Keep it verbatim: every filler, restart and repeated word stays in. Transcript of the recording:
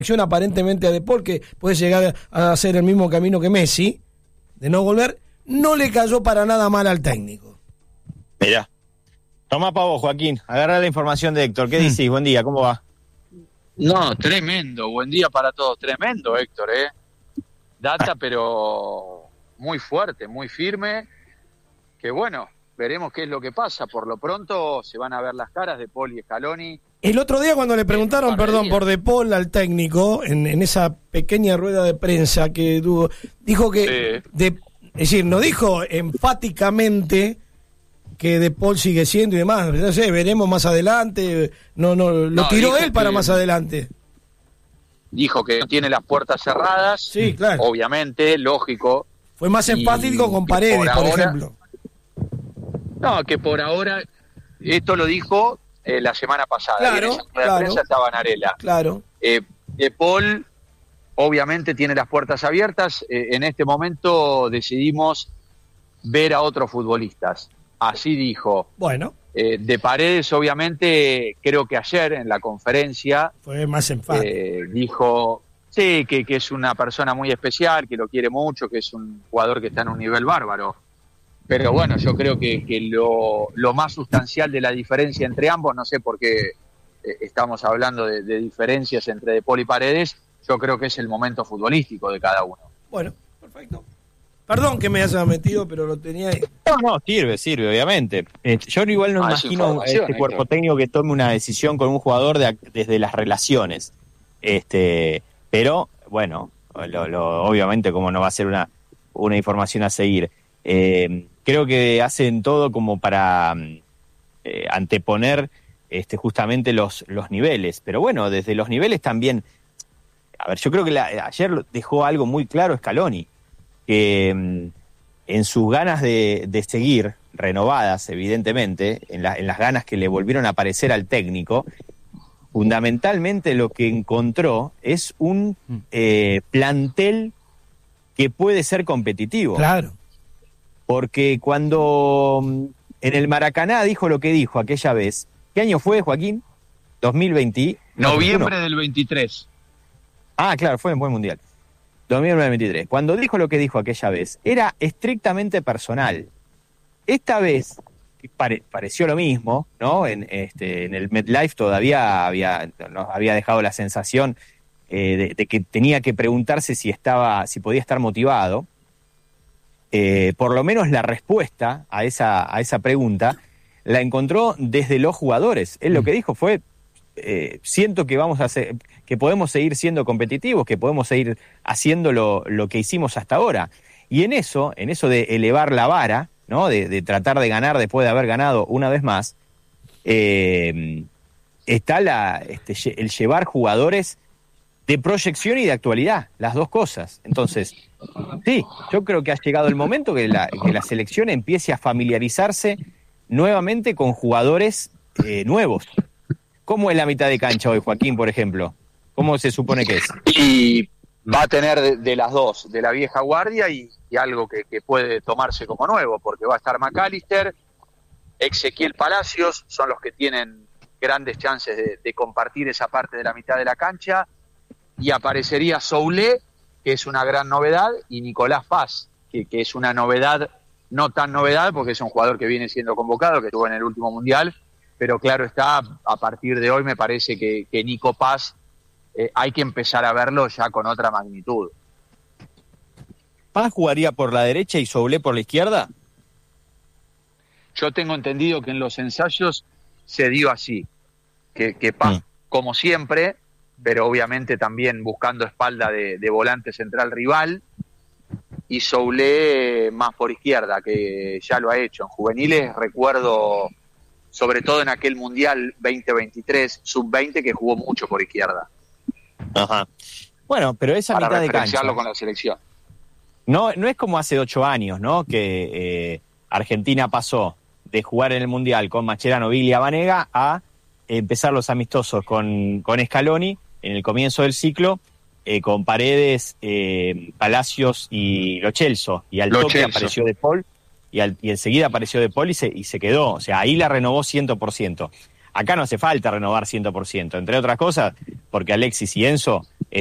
aparentemente a De Paul, que puede llegar a hacer el mismo camino que Messi, de no volver, no le cayó para nada mal al técnico. Mirá. Toma para vos, Joaquín. Agarra la información de Héctor. ¿Qué hmm. decís? Buen día, ¿cómo va? No, tremendo. Buen día para todos. Tremendo, Héctor, ¿eh? Data, pero muy fuerte, muy firme. Que bueno, veremos qué es lo que pasa. Por lo pronto se van a ver las caras de Paul y Scaloni. El otro día cuando le preguntaron, perdón, por De Paul al técnico, en, en esa pequeña rueda de prensa que tuvo, dijo que, sí. de, es decir, no dijo enfáticamente que De Paul sigue siendo y demás, no sé, veremos más adelante, no, no, lo no, tiró él para que, más adelante. Dijo que no tiene las puertas cerradas, sí, claro. Obviamente, lógico. Fue más enfático con Paredes, por, ahora, por ejemplo. No, que por ahora, esto lo dijo Eh, la semana pasada, claro, y en esa claro, prensa estaba Narela. Claro. Eh, De Paul obviamente tiene las puertas abiertas. Eh, en este momento decidimos ver a otros futbolistas. Así dijo. Bueno. Eh, de Paredes, obviamente, creo que ayer en la conferencia fue más enfático. Eh, dijo, sí, que, que es una persona muy especial, que lo quiere mucho, que es un jugador que está en un nivel bárbaro. Pero bueno, yo creo que, que lo, lo más sustancial de la diferencia entre ambos, no sé por qué eh, estamos hablando de, de diferencias entre De Paul y Paredes, yo creo que es el momento futbolístico de cada uno. Bueno, perfecto. Perdón que me haya metido, pero lo tenía ahí. No, no, sirve, sirve, obviamente. Eh, yo igual no ah, imagino este cuerpo técnico que tome una decisión con un jugador de, desde las relaciones. este Pero, bueno, lo, lo, obviamente como no va a ser una, una información a seguir. Eh, creo que hacen todo como para eh, anteponer este, justamente los, los niveles, pero bueno, desde los niveles también, a ver, yo creo que la, ayer dejó algo muy claro Scaloni, que mm, en sus ganas de, de seguir, renovadas evidentemente, en, la, en las ganas que le volvieron a aparecer al técnico, fundamentalmente lo que encontró es un eh, plantel que puede ser competitivo. Claro. Porque cuando en el Maracaná dijo lo que dijo aquella vez, ¿qué año fue, Joaquín? dos mil veinte. Noviembre del veintitrés. Ah, claro, fue en buen mundial. Noviembre del veintitrés. Cuando dijo lo que dijo aquella vez, era estrictamente personal. Esta vez pare, pareció lo mismo, ¿no? En, este, en el MetLife todavía había, nos había dejado la sensación eh, de, de que tenía que preguntarse si estaba, si podía estar motivado. Eh, por lo menos la respuesta a esa, a esa pregunta la encontró desde los jugadores. Él lo que dijo fue, eh, siento que vamos a hacer, que podemos seguir siendo competitivos, que podemos seguir haciendo lo, lo que hicimos hasta ahora. Y en eso, en eso de elevar la vara, ¿no? de, de tratar de ganar después de haber ganado una vez más, eh, está la, este, el llevar jugadores de proyección y de actualidad, las dos cosas. Entonces, sí, yo creo que ha llegado el momento que la, que la selección empiece a familiarizarse nuevamente con jugadores eh, nuevos. ¿Cómo es la mitad de cancha hoy, Joaquín, por ejemplo? ¿Cómo se supone que es? Y va a tener de, de las dos, de la vieja guardia y, y algo que, que puede tomarse como nuevo, porque va a estar McAllister, Ezequiel Palacios, son los que tienen grandes chances de, de compartir esa parte de la mitad de la cancha, y aparecería Soulé, que es una gran novedad, y Nicolás Paz, que, que es una novedad, no tan novedad, porque es un jugador que viene siendo convocado, que estuvo en el último Mundial, pero claro está, a partir de hoy me parece que, que Nico Paz eh, hay que empezar a verlo ya con otra magnitud. ¿Paz jugaría por la derecha y Soulé por la izquierda? Yo tengo entendido que en los ensayos se dio así, que, que Paz, mm. como siempre, pero obviamente también buscando espalda de, de volante central rival, y Soulé más por izquierda, que ya lo ha hecho. En juveniles recuerdo, sobre todo en aquel Mundial veinte veintitrés, sub veinte, que jugó mucho por izquierda. Ajá. Bueno, pero esa para mitad de cancha con la selección. No, no es como hace ocho años, ¿no? Que eh, Argentina pasó de jugar en el Mundial con Mascherano, Viglia, Banega a empezar los amistosos con, con Scaloni en el comienzo del ciclo, eh, con Paredes, eh, Palacios y Lo Celso. Y al Lo toque Celso. apareció De Paul, y, al, y enseguida apareció De Paul y se, y se quedó. O sea, ahí la renovó cien por ciento. Acá no hace falta renovar cien por ciento, entre otras cosas, porque Alexis y Enzo